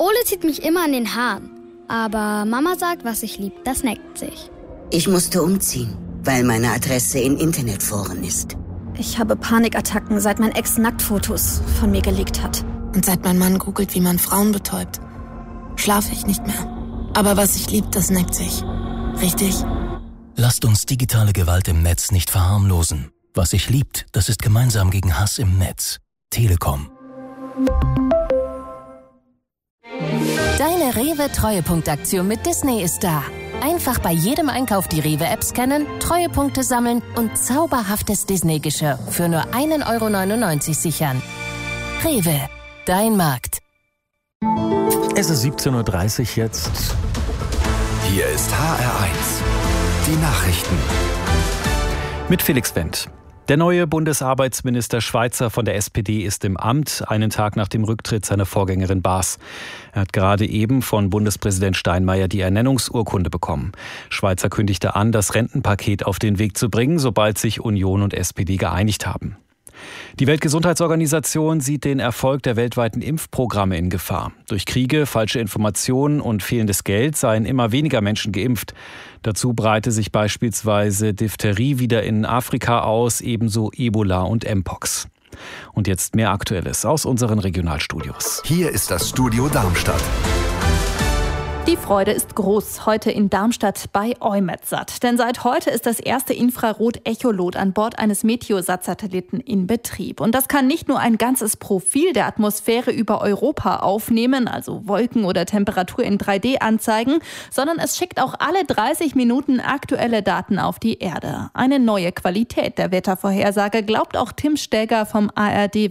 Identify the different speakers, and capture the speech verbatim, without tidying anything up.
Speaker 1: Kohle zieht mich immer an den Haaren. Aber Mama sagt, was ich lieb, das neckt sich.
Speaker 2: Ich musste umziehen, weil meine Adresse in Internetforen ist.
Speaker 3: Ich habe Panikattacken, seit mein Ex Nacktfotos von mir gelegt hat.
Speaker 4: Und seit mein Mann googelt, wie man Frauen betäubt, schlafe ich nicht mehr. Aber was ich lieb, das neckt sich. Richtig?
Speaker 5: Lasst uns digitale Gewalt im Netz nicht verharmlosen. Was sich liebt, das ist gemeinsam gegen Hass im Netz. Telekom.
Speaker 6: Deine Rewe-Treuepunktaktion mit Disney ist da. Einfach bei jedem Einkauf die Rewe-App scannen, Treuepunkte sammeln und zauberhaftes Disney-Geschirr für nur ein Euro neunundneunzig sichern. Rewe, dein Markt.
Speaker 7: Es ist siebzehn Uhr dreißig jetzt.
Speaker 8: Hier ist H R eins. Die Nachrichten.
Speaker 7: Mit Felix Wendt. Der neue Bundesarbeitsminister Schweizer von der S P D ist im Amt, einen Tag nach dem Rücktritt seiner Vorgängerin Baas. Er hat gerade eben von Bundespräsident Steinmeier die Ernennungsurkunde bekommen. Schweizer kündigte an, das Rentenpaket auf den Weg zu bringen, sobald sich Union und S P D geeinigt haben. Die Weltgesundheitsorganisation sieht den Erfolg der weltweiten Impfprogramme in Gefahr. Durch Kriege, falsche Informationen und fehlendes Geld seien immer weniger Menschen geimpft. Dazu breite sich beispielsweise Diphtherie wieder in Afrika aus, ebenso Ebola und Mpox. Und jetzt mehr Aktuelles aus unseren Regionalstudios.
Speaker 8: Hier ist das Studio Darmstadt.
Speaker 9: Die Freude ist groß heute in Darmstadt bei EUMETSAT. Denn seit heute ist das erste Infrarot-Echolot an Bord eines Meteosat-Satelliten in Betrieb. Und das kann nicht nur ein ganzes Profil der Atmosphäre über Europa aufnehmen, also Wolken oder Temperatur in drei D anzeigen, sondern es schickt auch alle dreißig Minuten aktuelle Daten auf die Erde. Eine neue Qualität der Wettervorhersage, glaubt auch Tim Stäger vom A R D